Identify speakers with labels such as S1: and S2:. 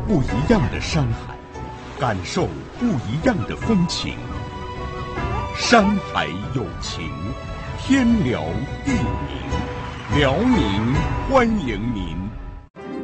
S1: 不一样的山海，感受不一样的风情。山海有情，天辽地宁，辽宁欢迎您。